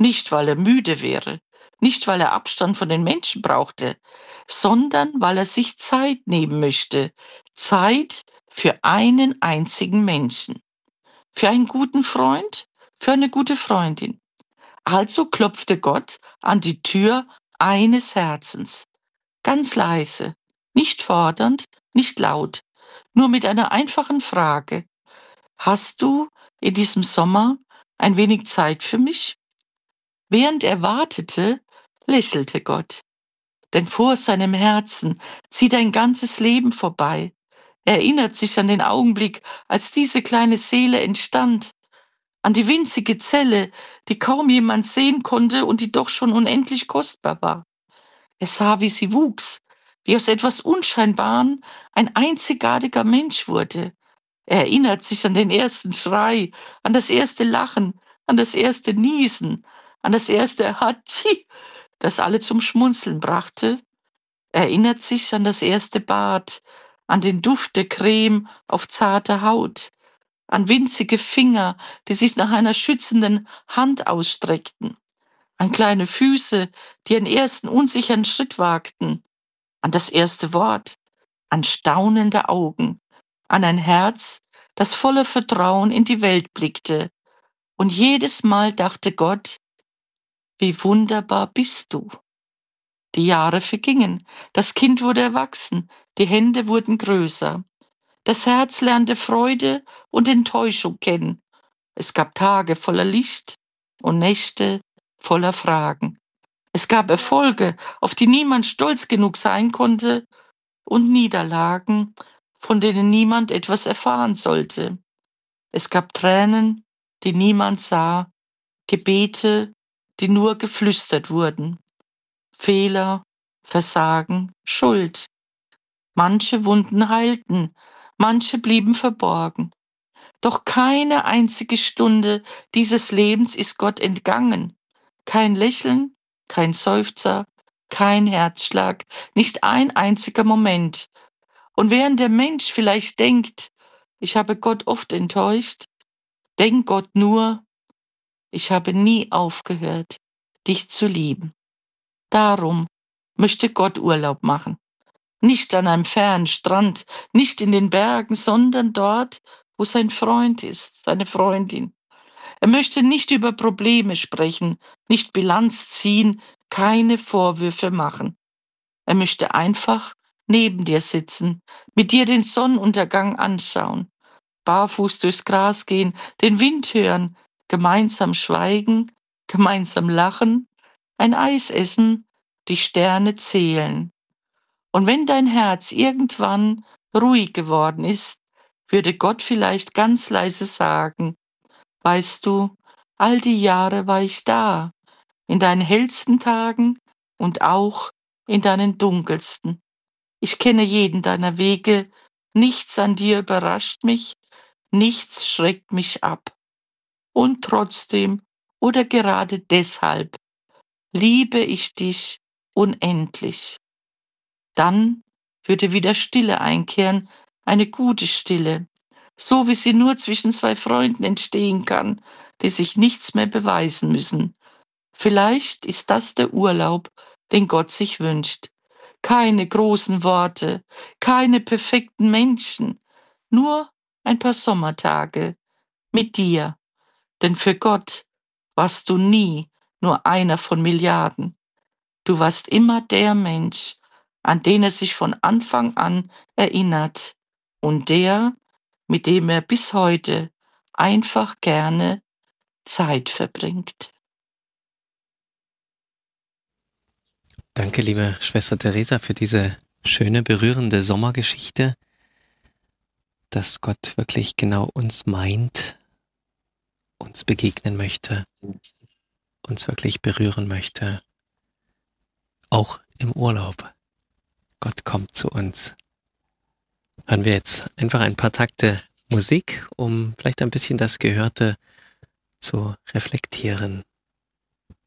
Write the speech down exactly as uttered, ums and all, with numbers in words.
Nicht, weil er müde wäre, nicht, weil er Abstand von den Menschen brauchte, sondern weil er sich Zeit nehmen möchte. Zeit für einen einzigen Menschen. Für einen guten Freund, für eine gute Freundin. Also klopfte Gott an die Tür eines Herzens. Ganz leise, nicht fordernd, nicht laut, nur mit einer einfachen Frage. Hast du in diesem Sommer ein wenig Zeit für mich? Während er wartete, lächelte Gott, denn vor seinem Herzen zieht ein ganzes Leben vorbei. Er erinnert sich an den Augenblick, als diese kleine Seele entstand, an die winzige Zelle, die kaum jemand sehen konnte und die doch schon unendlich kostbar war. Er sah, wie sie wuchs, wie aus etwas Unscheinbarem ein einzigartiger Mensch wurde. Er erinnert sich an den ersten Schrei, an das erste Lachen, an das erste Niesen, an das erste Hatschi, das alle zum Schmunzeln brachte. Er erinnert sich an das erste Bad, an den Duft der Creme auf zarter Haut, an winzige Finger, die sich nach einer schützenden Hand ausstreckten, an kleine Füße, die einen ersten unsicheren Schritt wagten, an das erste Wort, an staunende Augen, an ein Herz, das voller Vertrauen in die Welt blickte. Und jedes Mal dachte Gott, wie wunderbar bist du. Die Jahre vergingen, das Kind wurde erwachsen, die Hände wurden größer. Das Herz lernte Freude und Enttäuschung kennen. Es gab Tage voller Licht und Nächte voller Fragen. Es gab Erfolge, auf die niemand stolz genug sein konnte, und Niederlagen, von denen niemand etwas erfahren sollte. Es gab Tränen, die niemand sah, Gebete, die nur geflüstert wurden, Fehler, Versagen, Schuld. Manche Wunden heilten, manche blieben verborgen. Doch keine einzige Stunde dieses Lebens ist Gott entgangen. Kein Lächeln, kein Seufzer, kein Herzschlag, nicht ein einziger Moment. Und während der Mensch vielleicht denkt, ich habe Gott oft enttäuscht, denkt Gott nur, ich habe nie aufgehört, dich zu lieben. Darum möchte Gott Urlaub machen. Nicht an einem fernen Strand, nicht in den Bergen, sondern dort, wo sein Freund ist, seine Freundin. Er möchte nicht über Probleme sprechen, nicht Bilanz ziehen, keine Vorwürfe machen. Er möchte einfach neben dir sitzen, mit dir den Sonnenuntergang anschauen, barfuß durchs Gras gehen, den Wind hören, gemeinsam schweigen, gemeinsam lachen, ein Eis essen, die Sterne zählen. Und wenn dein Herz irgendwann ruhig geworden ist, würde Gott vielleicht ganz leise sagen, weißt du, all die Jahre war ich da, in deinen hellsten Tagen und auch in deinen dunkelsten. Ich kenne jeden deiner Wege, nichts an dir überrascht mich, nichts schreckt mich ab. Und trotzdem oder gerade deshalb liebe ich dich unendlich. Dann würde wieder Stille einkehren, eine gute Stille, so wie sie nur zwischen zwei Freunden entstehen kann, die sich nichts mehr beweisen müssen. Vielleicht ist das der Urlaub, den Gott sich wünscht. Keine großen Worte, keine perfekten Menschen, nur ein paar Sommertage mit dir. Denn für Gott warst du nie nur einer von Milliarden. Du warst immer der Mensch, an den er sich von Anfang an erinnert und der, mit dem er bis heute einfach gerne Zeit verbringt. Danke, liebe Schwester Theresa, für diese schöne, berührende Sommergeschichte, dass Gott wirklich genau uns meint, uns begegnen möchte, uns wirklich berühren möchte, auch im Urlaub. Gott kommt zu uns. Hören wir jetzt einfach ein paar Takte Musik, um vielleicht ein bisschen das Gehörte zu reflektieren.